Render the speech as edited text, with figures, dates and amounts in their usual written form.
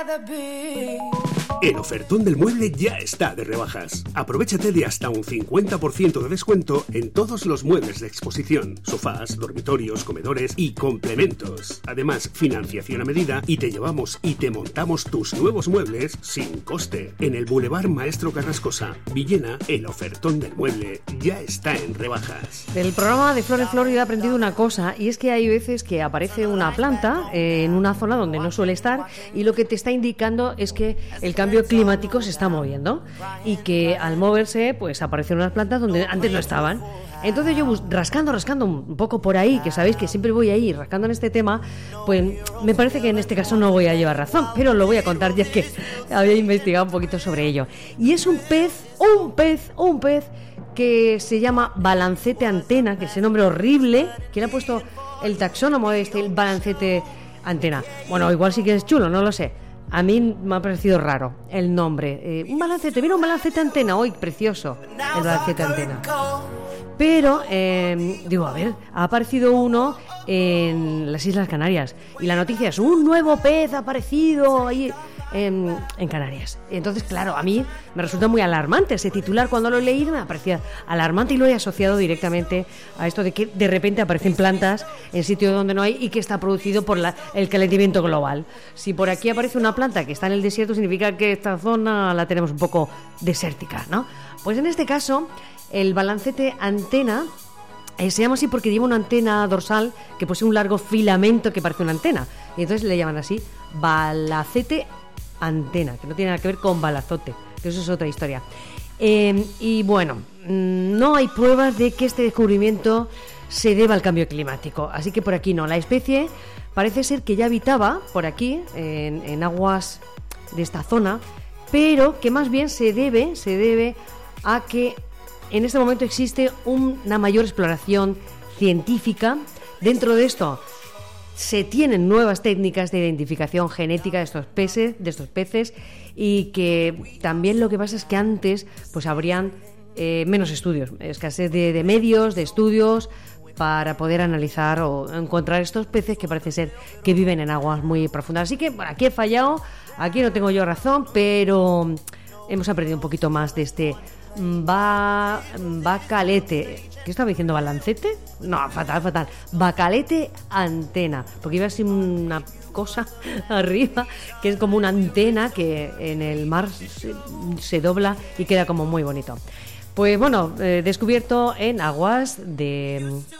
El ofertón del mueble ya está de rebajas. Aprovéchate de hasta un 50% de descuento en todos los muebles de exposición, sofás, dormitorios, comedores y complementos. Además, financiación a medida y te llevamos y te montamos tus nuevos muebles sin coste. En el Boulevard Maestro Carrascosa, Villena, el ofertón del mueble ya está en rebajas. Del programa de Flor en Flor yo he aprendido una cosa, y es que hay veces que aparece una planta en una zona donde no suele estar y lo que te está indicando es que el cambio climático se está moviendo y que al moverse pues aparecen unas plantas donde antes no estaban. Entonces yo rascando un poco por ahí, que sabéis que siempre voy ahí rascando en este tema, pues me parece que en este caso no voy a llevar razón, pero lo voy a contar ya que había investigado un poquito sobre ello. Y es un pez que se llama balancete antena, que es ese nombre horrible, que le ha puesto el taxónomo el balancete antena. Bueno, igual sí que es chulo, no lo sé. A mí me ha parecido raro el nombre. Un balancete, mira un balancete antena, hoy precioso, el balancete antena. Pero, digo, a ver, ha aparecido uno en las Islas Canarias y la noticia es un nuevo pez ha aparecido ahí en Canarias. Entonces, claro, a mí me resulta muy alarmante ese titular. Cuando lo he leído me parecía alarmante y lo he asociado directamente a esto de que de repente aparecen plantas en sitios donde no hay y que está producido por el calentamiento global. Si por aquí aparece una planta que está en el desierto, significa que esta zona la tenemos un poco desértica, ¿no? Pues en este caso, el balancete antena se llama así porque lleva una antena dorsal que posee un largo filamento que parece una antena. Y entonces le llaman así balacete antena, que no tiene nada que ver con balazote, que eso es otra historia. Y bueno, no hay pruebas de que este descubrimiento se deba al cambio climático, así que por aquí no. La especie parece ser que ya habitaba por aquí, en aguas de esta zona, pero que más bien se debe a que en este momento existe una mayor exploración científica. Dentro de esto se tienen nuevas técnicas de identificación genética de estos peces y que también lo que pasa es que antes pues habrían menos estudios, escasez de medios, de estudios para poder analizar o encontrar estos peces que parece ser que viven en aguas muy profundas. Así que bueno, aquí he fallado, aquí no tengo yo razón, pero hemos aprendido un poquito más de este bacalete. ¿Qué estaba diciendo? ¿Balancete? No, fatal. Bacalete antena. Porque iba así una cosa arriba que es como una antena que en el mar se dobla y queda como muy bonito. Pues bueno, descubierto en aguas de